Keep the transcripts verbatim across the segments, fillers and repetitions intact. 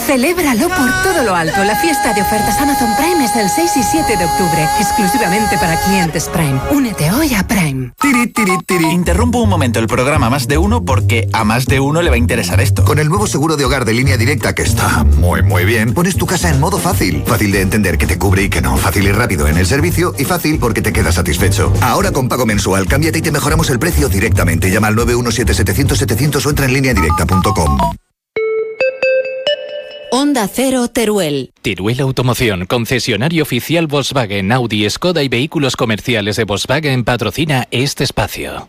Celébralo por todo lo alto. La fiesta de ofertas Amazon Prime es el seis y siete de octubre, exclusivamente para clientes Prime. Únete hoy a Prime. Tiri, tiri, tiri. Interrumpo un momento el programa Más de Uno porque a más de uno le va a interesar esto. Con el nuevo seguro de hogar de Línea Directa, que está muy muy bien, pones tu casa en modo fácil. Fácil de entender que te cubre y que no. Fácil y rápido en el servicio y fácil porque te quedas satisfecho. Ahora con pago mensual, cámbiate y te mejoramos el precio directamente. Llama al nueve uno siete setecientos setecientos o entra en línea directa punto com. Onda Cero Teruel. Teruel Automoción, concesionario oficial Volkswagen, Audi, Skoda y vehículos comerciales de Volkswagen, patrocina este espacio.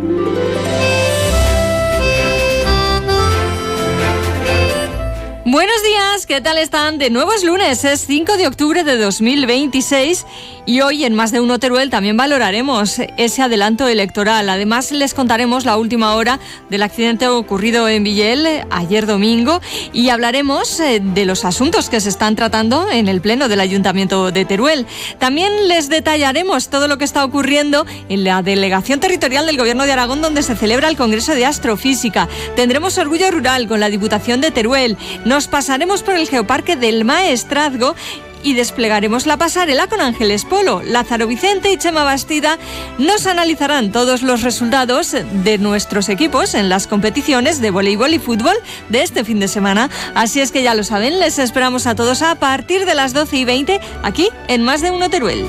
Buenos días, ¿qué tal están? De nuevo es lunes, es cinco de octubre de dos mil veintiséis y hoy en Más de Uno Teruel también valoraremos ese adelanto electoral. Además les contaremos la última hora del accidente ocurrido en Villel ayer domingo y hablaremos de los asuntos que se están tratando en el pleno del Ayuntamiento de Teruel. También les detallaremos todo lo que está ocurriendo en la delegación territorial del Gobierno de Aragón, donde se celebra el Congreso de Astrofísica. Tendremos Orgullo Rural con la Diputación de Teruel. Nos pasaremos por el Geoparque del Maestrazgo y desplegaremos la pasarela con Ángeles Polo. Lázaro Vicente y Chema Bastida nos analizarán todos los resultados de nuestros equipos en las competiciones de voleibol y fútbol de este fin de semana. Así es que ya lo saben, les esperamos a todos a partir de las doce y veinte aquí en Más de Uno Teruel.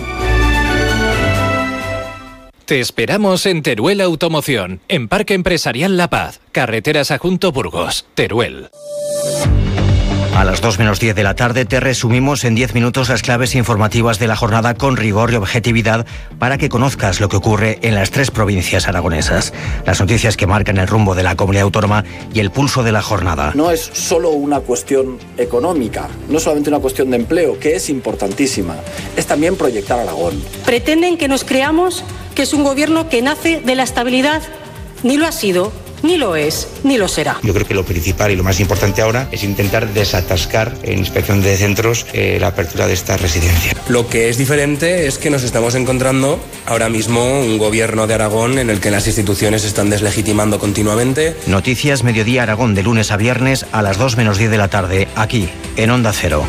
Te esperamos en Teruel Automoción, en Parque Empresarial La Paz, Carreteras Ajunto Burgos, Teruel. A las dos menos diez de la tarde te resumimos en diez minutos las claves informativas de la jornada con rigor y objetividad para que conozcas lo que ocurre en las tres provincias aragonesas. Las noticias que marcan el rumbo de la comunidad autónoma y el pulso de la jornada. No es solo una cuestión económica, no es solamente una cuestión de empleo, que es importantísima, es también proyectar Aragón. Pretenden que nos creamos que es un gobierno que nace de la estabilidad, ni lo ha sido, ni lo es, ni lo será. Yo creo que lo principal y lo más importante ahora es intentar desatascar en inspección de centros eh, la apertura de esta residencia. Lo que es diferente es que nos estamos encontrando ahora mismo un gobierno de Aragón en el que las instituciones se están deslegitimando continuamente. Noticias Mediodía Aragón de lunes a viernes a las dos menos diez de la tarde, aquí en Onda Cero.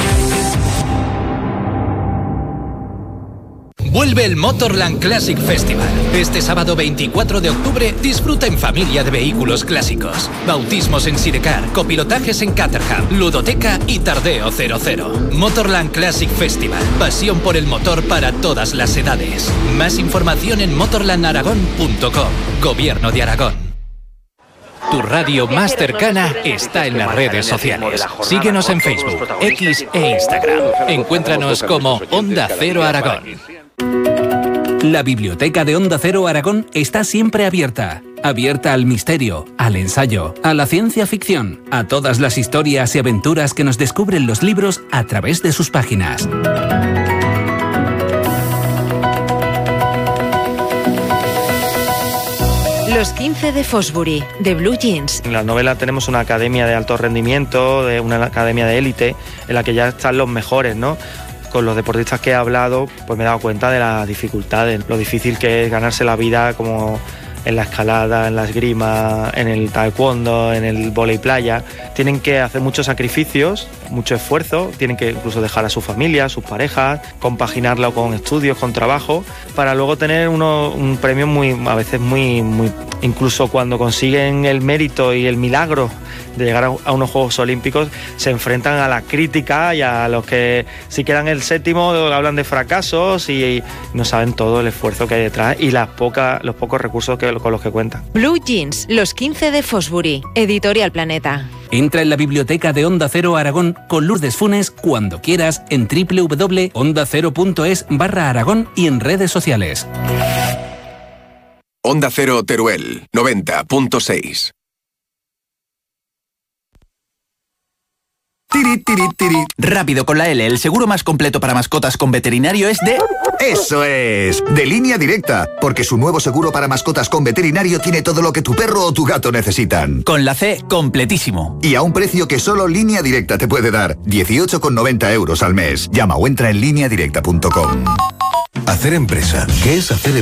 Vuelve el Motorland Classic Festival. Este sábado veinticuatro de octubre disfruta en familia de vehículos clásicos. Bautismos en Sidecar, copilotajes en Caterham, ludoteca y tardeo cero cero. Motorland Classic Festival. Pasión por el motor para todas las edades. Más información en motorland aragón punto com. Gobierno de Aragón. Tu radio más cercana está en las redes sociales. Síguenos en Facebook, X e Instagram. Encuéntranos como Onda Cero Aragón. La biblioteca de Onda Cero Aragón está siempre abierta. Abierta al misterio, al ensayo, a la ciencia ficción, a todas las historias y aventuras que nos descubren los libros a través de sus páginas. Los quince de Fosbury, de Blue Jeans. En la novela tenemos una academia de alto rendimiento, de una academia de élite, en la que ya están los mejores, ¿no? Con los deportistas que he hablado, pues me he dado cuenta de las dificultades, lo difícil que es ganarse la vida como en la escalada, en la esgrima, en el taekwondo, en el vóley playa. Tienen que hacer muchos sacrificios, mucho esfuerzo, tienen que incluso dejar a su familia, a sus parejas, compaginarlo con estudios, con trabajo, para luego tener uno, un premio muy, a veces muy, muy, incluso cuando consiguen el mérito y el milagro de llegar a unos Juegos Olímpicos, se enfrentan a la crítica y a los que si quedan el séptimo hablan de fracasos y no saben todo el esfuerzo que hay detrás y las poca, los pocos recursos que, con los que cuentan. Blue Jeans, los quince de Fosbury, Editorial Planeta. Entra en la biblioteca de Onda Cero Aragón con Lourdes Funes cuando quieras en doble u doble u doble u punto onda cero punto es barra Aragón y en redes sociales. Onda Cero Teruel, noventa punto seis. Tiri, tiri, tiri. Rápido con la L, el seguro más completo para mascotas con veterinario es de... ¡Eso es! De Línea Directa, porque su nuevo seguro para mascotas con veterinario tiene todo lo que tu perro o tu gato necesitan. Con la C, completísimo. Y a un precio que solo Línea Directa te puede dar, dieciocho con noventa euros al mes. Llama o entra en línea directa punto com. Hacer empresa. ¿Qué es hacer empresa?